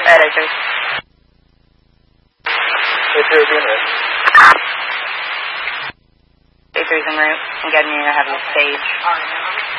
Alright, A3. A3's en route. A3's en route. I'm getting you to have the stage.